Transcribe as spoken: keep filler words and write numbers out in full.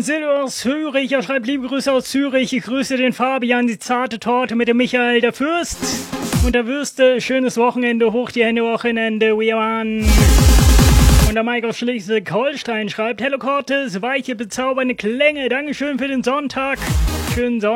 Silber aus Zürich. Er schreibt liebe Grüße aus Zürich. Ich grüße den Fabian, die zarte Torte mit dem Michael, der Fürst. Und der Würste, schönes Wochenende, hoch die Hände, Wochenende, we on. Und der Mike aus Schleswig-Holstein schreibt, Hello Cortes, weiche, bezaubernde Klänge. Dankeschön für den Sonntag. Schönen Sonntag.